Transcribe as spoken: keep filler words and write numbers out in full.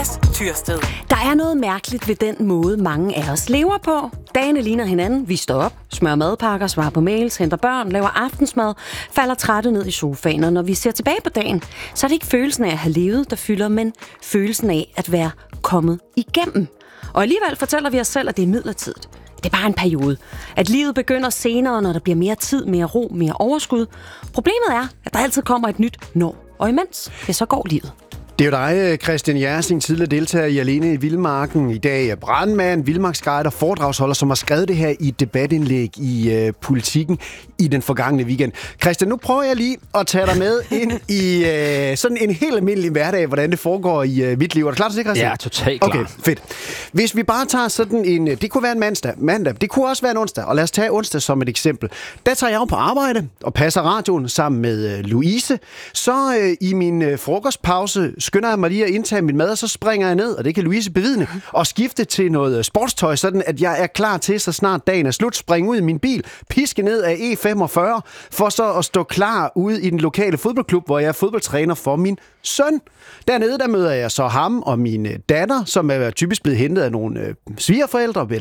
Mads Tyrsted. Der er noget mærkeligt ved den måde, mange af os lever på. Dagene ligner hinanden. Vi står op, smører madpakker, svarer på mails, henter børn, laver aftensmad, falder trætte ned i sofaen. Og når vi ser tilbage på dagen, så er det ikke følelsen af at have levet, der fylder, men følelsen af at være kommet igennem. Og alligevel fortæller vi os selv, at det er midlertidigt. Det er bare en periode. At livet begynder senere, når der bliver mere tid, mere ro, mere overskud. Problemet er, at der altid kommer et nyt når. Og imens, ja, så går livet. Det er jo dig, Christian Jersing, tidligere deltager i Alene i Vildmarken. I dag er brandmand, vildmarksguide og foredragsholder, som har skrevet det her i et debatindlæg i uh, Politikken i den forgangne weekend. Christian, nu prøver jeg lige at tage dig med ind i uh, sådan en helt almindelig hverdag, hvordan det foregår i uh, mit liv. Er du klar til det, Christian? Ja, totalt klar. Okay, fedt. Hvis vi bare tager sådan en... Det kunne være en mandag, mandag. Det kunne også være en onsdag. Og lad os tage onsdag som et eksempel. Der tager jeg jo på arbejde og passer radioen sammen med uh, Louise. Så uh, i min uh, frokostpause skynder jeg mig lige at indtage min mad, og så springer jeg ned, og det kan Louise bevidne, og skifte til noget sportstøj, sådan at jeg er klar til, så snart dagen er slut, springe ud i min bil, piske ned af E femogfyrre, for så at stå klar ude i den lokale fodboldklub, hvor jeg er fodboldtræner for min søn. Dernede, der møder jeg så ham og min datter, som er typisk blevet hentet af nogle svigerforældre,